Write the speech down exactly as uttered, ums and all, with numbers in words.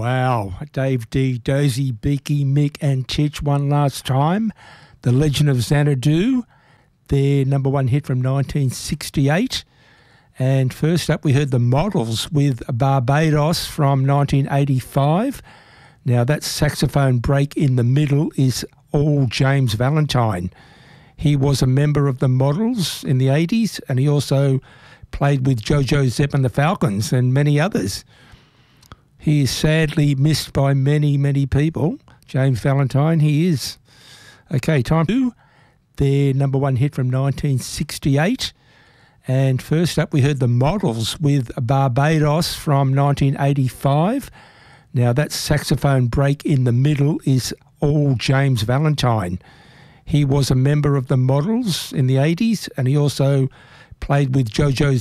Wow. Dave D, Dozy, Beaky, Mick and Titch one last time. The Legend of Xanadu, their number one hit from nineteen sixty-eight. And first up we heard the Models with Barbados from nineteen eighty-five. Now that saxophone break in the middle is all James Valentine. He was a member of the Models in the eighties, and he also played with Jojo Zep and the Falcons and many others. He is sadly missed by many, many people. James Valentine, he is. Okay, time to their number one hit from nineteen sixty-eight. And first up we heard the Models with Barbados from nineteen eighty-five. Now that saxophone break in the middle is all James Valentine. He was a member of the Models in the eighties, and he also played with Jojo